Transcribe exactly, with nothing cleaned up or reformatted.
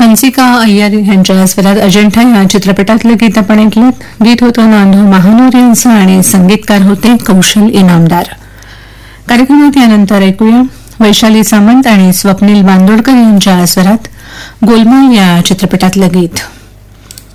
हंसिका अय्यर यांच्या स्वरात अजंठा या चित्रपटातलं गीत आपण ऐकलं. गीत होतं नांदू महानोर यांचं आणि संगीतकार होते कौशल इनामदार. कार्यक्रमात यानंतर ऐकूया वैशाली सामंत आणि स्वप्नील बांदोडकर यांच्या स्वरात गोलमाल या चित्रपटातलं गीत.